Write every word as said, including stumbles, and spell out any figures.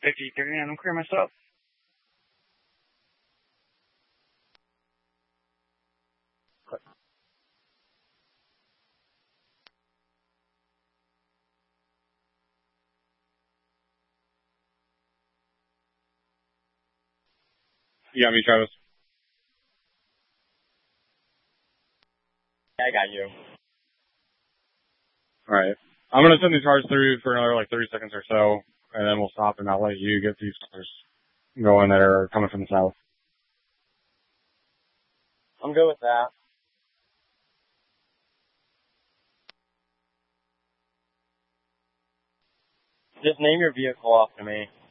fifty-three, and I'm clear myself. You got me, Travis. I got you. All right. I'm going to send these cars through for another like thirty seconds or so, and then we'll stop and I'll let you get these cars going that are coming from the south. I'm good with that. Just name your vehicle off to me.